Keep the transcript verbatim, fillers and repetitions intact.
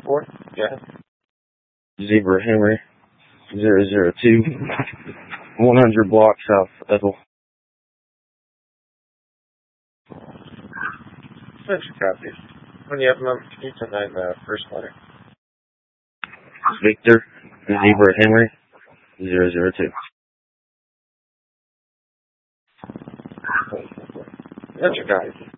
for? Yeah. Zebra Henry, zero zero two, one hundred block South Ethel. That's your copy. When you have them, you tonight the first letter. Victor, Zebra Henry, zero zero two. That's your copy.